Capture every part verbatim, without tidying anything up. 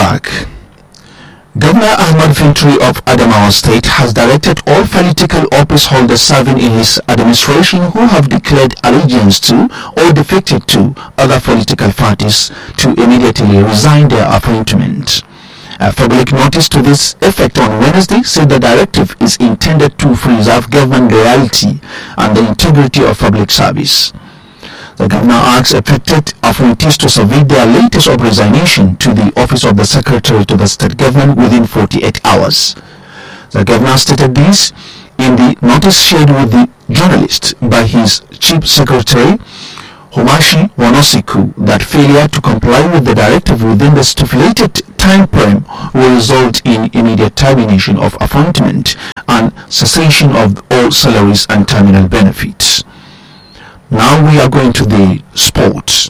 back. Governor Ahmad Fintri of Adamawa State has directed all political office holders serving in his administration who have declared allegiance to or defected to other political parties to immediately resign their appointment. A public notice to this effect on Wednesday said the directive is intended to preserve government loyalty and the integrity of public service. The governor asks affected appointees to submit their latest of resignation to the office of the secretary to the state government within forty-eight hours. The governor stated this in the notice shared with the journalist by his chief secretary, Homashi Wanosiku, that failure to comply with the directive within the stipulated time frame will result in immediate termination of appointment and cessation of all salaries and terminal benefits. Now we are going to the sports.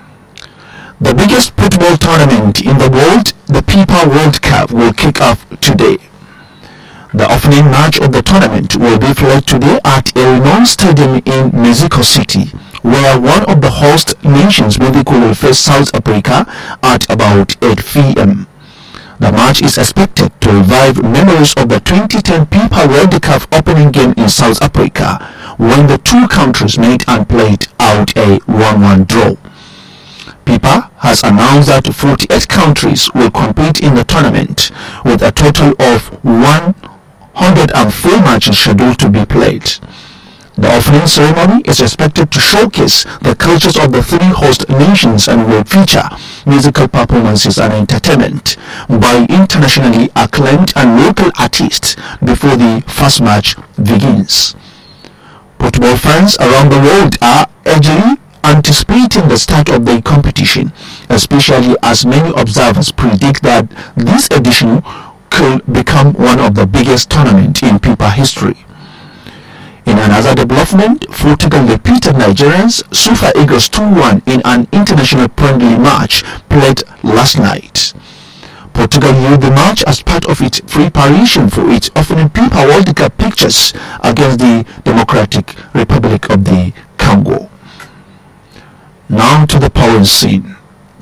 The biggest football tournament in the world, the FIFA World Cup, will kick off today. The opening match of the tournament will be played today at El Non Stadium in Mexico City, where one of the host nations, Mexico, will face South Africa at about eight p m The match is expected to revive memories of the twenty ten FIFA World Cup opening game in South Africa, when the two countries met and played out a one one draw. FIFA has announced that forty-eight countries will compete in the tournament, with a total of one hundred four matches scheduled to be played. The opening ceremony is expected to showcase the cultures of the three host nations and will feature musical performances and entertainment by internationally acclaimed and local artists before the first match begins. Football fans around the world are eagerly anticipating the start of the competition, especially as many observers predict that this edition could become one of the biggest tournaments in FIFA history. In another development, Portugal defeated Nigerians Super Eagles two one in an international friendly match played last night. Portugal used the match as part of its preparation for its opening FIFA World Cup fixtures against the Democratic Republic of the Congo. Now to the foreign scene.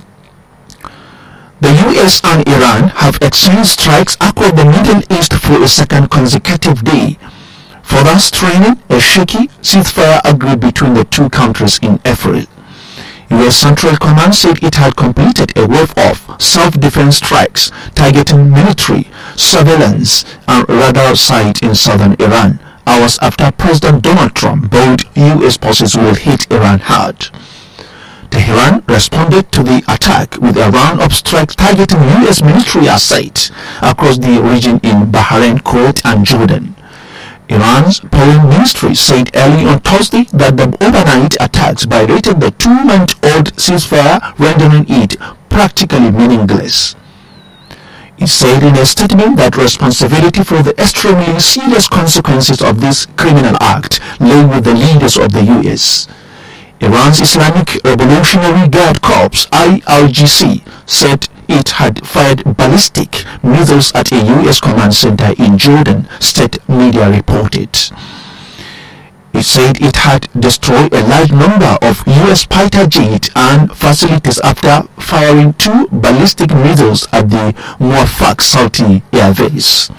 The U S and Iran have exchanged strikes across the Middle East for a second consecutive day, further straining a shaky ceasefire agreed between the two countries in April. U S Central Command said it had completed a wave of self-defense strikes targeting military, surveillance, and radar sites in southern Iran, hours after President Donald Trump vowed U S forces will hit Iran hard. Tehran responded to the attack with a round of strikes targeting U S military assets across the region in Bahrain, Kuwait, and Jordan. Iran's foreign ministry said early on Thursday that the overnight attacks violated the two-month-old ceasefire, rendering it practically meaningless. It said in a statement that responsibility for the extremely serious consequences of this criminal act lay with the leaders of the U S. Iran's Islamic Revolutionary Guard Corps, I R G C, said it had fired ballistic missiles at a U S command center in Jordan, state media reported. It said it had destroyed a large number of U S fighter jets and facilities after firing two ballistic missiles at the Muwafaq Salti Air Base.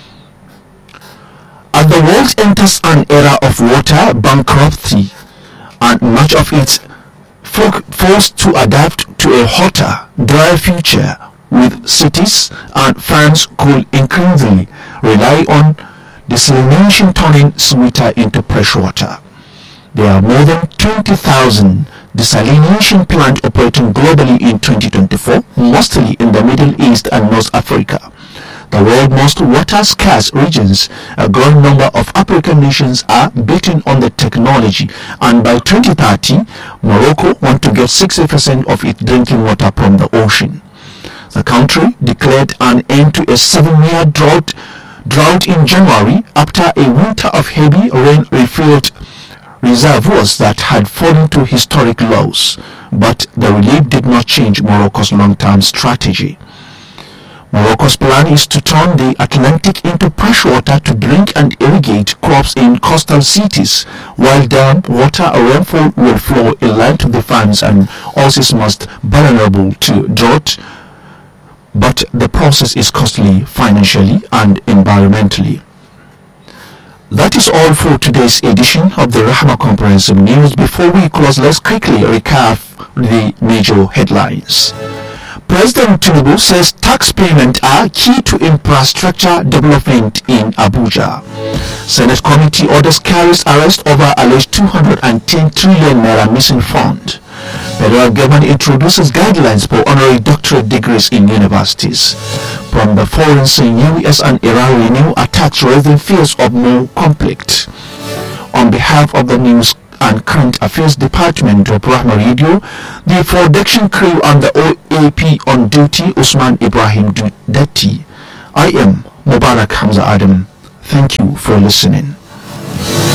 As the world enters an era of water bankruptcy, and much of it forced to adapt to a hotter, drier future, with cities and farms could increasingly rely on desalination, turning sweeter into fresh water. There are more than twenty thousand desalination plants operating globally in twenty twenty-four, mostly in the Middle East and North Africa. The world's most water-scarce regions, a growing number of African nations are betting on the technology, and by twenty thirty, Morocco wants to get sixty percent of its drinking water from the ocean. The country declared an end to a seven-year drought, drought in January after a winter of heavy rain refilled reservoirs that had fallen to historic lows, but the relief did not change Morocco's long-term strategy. Morocco's plan is to turn the Atlantic into fresh water to drink and irrigate crops in coastal cities, while dam water or rainfall will flow inland to the farms and also is most vulnerable to drought, but that the process is costly financially and environmentally. That is all for today's edition of the Rahma Comprehensive News. Before we close, let's quickly recap the major headlines. President Tinubu says tax payments are key to infrastructure development in Abuja. Senate committee orders carries arrest over alleged two hundred ten trillion naira missing fund. Federal government introduces guidelines for honorary doctorate degrees in universities. From the foreign scene, U S and Iran renew attacks raising fears of more conflict. On behalf of the News and Current Affairs Department of Rahma Radio, the production crew and the O A P on duty, Usman Ibrahim Dati, I am Mubarak Hamza Adam. Thank you for listening.